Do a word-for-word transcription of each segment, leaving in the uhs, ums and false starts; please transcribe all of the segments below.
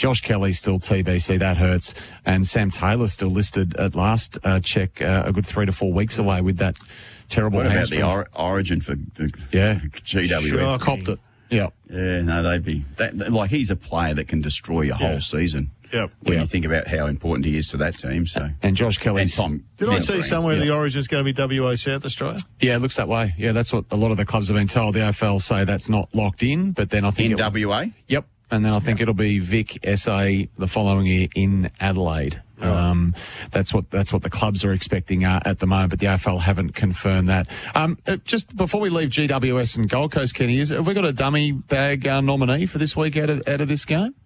Josh Kelly's still T B C. That hurts. And Sam Taylor's still listed at last uh, check uh, a good three to four weeks away with that terrible What about hamstring. the or- origin for the Yeah. G W S? Sure, copped it. Yeah. Yeah, no, they'd be... That, like, he's a player that can destroy your Yeah. whole season. Yep. When Yeah. you think about how important he is to that team, so... And Josh And Kelly's... Tom... Did I Tom see Green. somewhere Yeah. the Origin's going to be W A South Australia? Yeah, it looks that way. Yeah, that's what a lot of the clubs have been told. The A F L say that's not locked in, but then I think... In it, W A? Yep. And then I think it'll be Vic S A the following year in Adelaide. Um, that's what that's what the clubs are expecting uh, at the moment, but the A F L haven't confirmed that. Um, uh, just before we leave G W S and Gold Coast, Kenny, is, have we got a dummy bag uh, nominee for this week out of out of this game?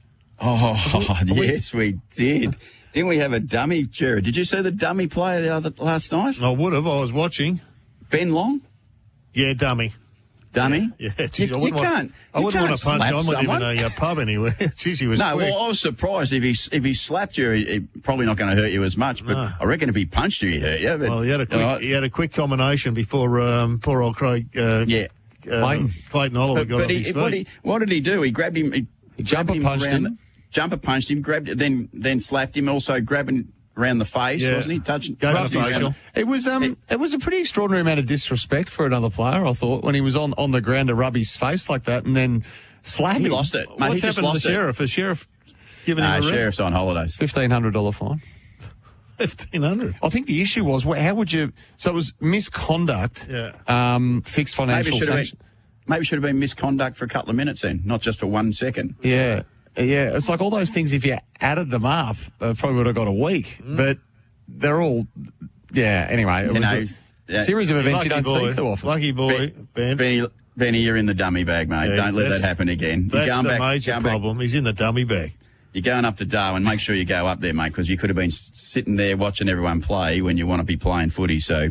Oh, yes, we did. Didn't we have a dummy, Jared? Did you see the dummy player the other last night? I would have. I was watching. Ben Long? Yeah, dummy. Dummy? Yeah, You, geez, I you wouldn't want, can't. I you wouldn't can't want to punch slap on with him someone. in a uh, pub anywhere. Jeez, he was No, quick. well, I was surprised if he if he slapped you, he, he probably not going to hurt you as much. But No. I reckon if he punched you, he'd hurt you. But, Well, he had a quick, you know, he had a quick combination before um, poor old Craig. Uh, yeah. uh, Clayton. Clayton Oliver But, got but off he, his feet. what, he, what did he do? He grabbed him. He, He grabbed jumper punched around him. the- jumper punched him. Grabbed then then slapped him. Also grabbing around the face, Yeah. wasn't he? Touching. Gave him rubbed a his- facial. It was um, it was a pretty extraordinary amount of disrespect for another player, I thought, when he was on, on the ground to rub his face like that and then slap He him. lost it. Mate, What's he just happened to lost the it. sheriff? Has sheriff given him Nah, a ring? sheriff's on holidays. fifteen hundred dollars fine. fifteen hundred. I think the issue was, wh- how would you... So it was misconduct, Yeah. um, fixed Maybe financial it should have sanction. been. Maybe it should have been misconduct for a couple of minutes then, not just for one second. Yeah. Yeah, it's like all those things, if you added them up, uh, probably would have got a week. Mm. But they're all... Yeah, anyway, it You was know, a yeah. series of events you Lucky don't boy. see too often. Lucky boy, Ben. Benny, Benny, you're in the dummy bag, mate. Yeah, Don't let that's- that happen again. You're That's going the back, major going back- problem. He's in the dummy bag. You're going up to Darwin. Make sure you go up there, mate, because you could have been s- sitting there watching everyone play when you want to be playing footy. So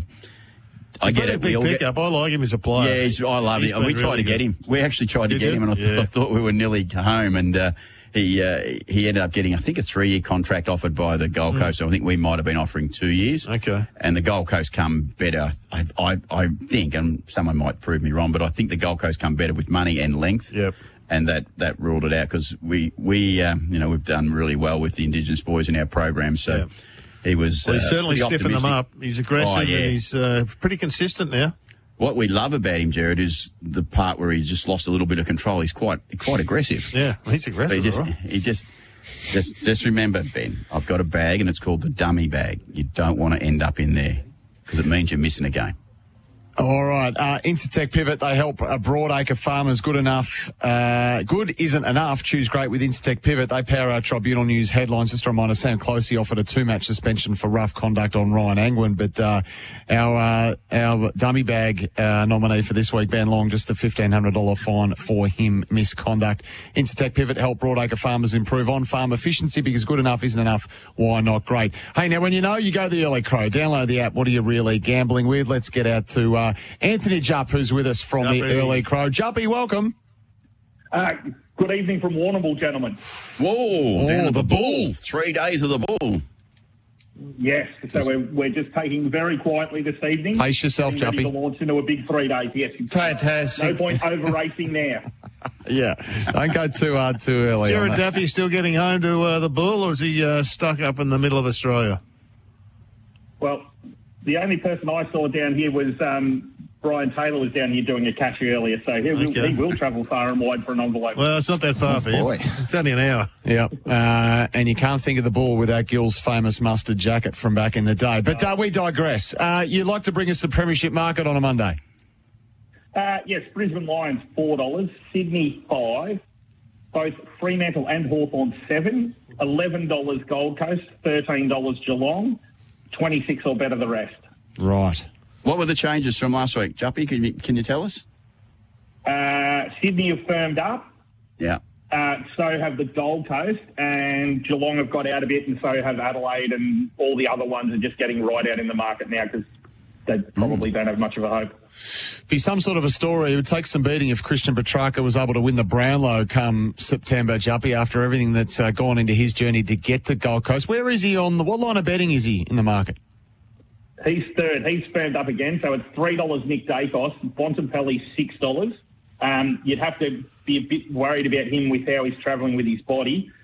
I He's get been it. a We big all get, pickup. I like him as a player. yeah, he's, I love He's him. We been tried really to get good. him. We actually tried Did to get you? him, and I, th- Yeah. I thought we were nearly home. And uh, he uh, he ended up getting, I think, a three-year contract offered by the Gold Coast. So I think we might have been offering two years. Mm. Okay. And the Gold Coast come better, I, I, I think, and someone might prove me wrong, but I think the Gold Coast come better with money and length. Yep. And that, that ruled it out because we, we um, you know, we've done really well with the Indigenous boys in our program. So Yeah. he was Well, he's uh, certainly pretty stiffened them optimistic. up. He's aggressive Oh, yeah. and he's uh, pretty consistent now. What we love about him, Jared, is the part where he's just lost a little bit of control. He's quite quite aggressive. Yeah, he's But aggressive. he just, all right. he just, just, just remember, Ben, I've got a bag and it's called the dummy bag. You don't want to end up in there because it means you're missing a game. All right. Uh, Intertech Pivot, they help uh, broadacre farmers. Good enough. Uh, good isn't enough. Choose great with Intertech Pivot. They power our Tribunal News headlines. Just a reminder, Sam Closey offered a two-match suspension for rough conduct on Ryan Angwin. But uh, our uh, our dummy bag uh, nominee for this week, Ben Long, just a fifteen hundred dollars fine for him misconduct. Intertech Pivot help broadacre farmers improve on-farm efficiency because good enough isn't enough. Why not great? Hey, now when you know, you go the Early Crow. Download the app. What are you really gambling with? Let's get out to... Uh, Anthony Jupp, who's with us from the Juppy. Early Crow. Juppy, welcome. Uh, good evening from Warrnambool, gentlemen. Whoa, down Oh, to the the bull. Three days of the bull. Yes, so we're, we're just taking very quietly this evening. Pace yourself, Getting ready Juppy. to launch into a big three days, yes. Fantastic. No point over racing now. Yeah, don't go too hard too early. on Jared that. Duffy still getting home to uh, the Bull, or is he uh, stuck up in the middle of Australia? Well, the only person I saw down here was um, Brian Taylor was down here doing a cashy earlier, so he, will, Okay. he will travel far and wide for an envelope. Well, it's not that far for him. boy. It's only an hour. Yeah, uh, and you can't think of the ball without Gill's famous mustard jacket from back in the day. But uh, we digress. Uh, you'd like to bring us the Premiership market on a Monday? Uh, yes, Brisbane Lions four dollars, Sydney five, both Fremantle and Hawthorn seven, eleven dollars Gold Coast, thirteen dollars Geelong, twenty-six or better the rest. Right. What were the changes from last week, Juppy? Can you, can you tell us? Uh, Sydney have firmed up, Yeah. uh, so have the Gold Coast, and Geelong have got out a bit, and so have Adelaide, and all the other ones are just getting right out in the market now because they probably don't have much of a hope. Be some sort of a story. It would take some beating if Christian Petrarca was able to win the Brownlow come September, Juppy, after everything that's uh, gone into his journey to get to Gold Coast. Where is he on the, what line of betting is he in the market? He's third. He's firmed up again, so it's three dollars Nick Dacos, Bontempelli six dollars. Um, you'd have to be a bit worried about him with how he's travelling with his body.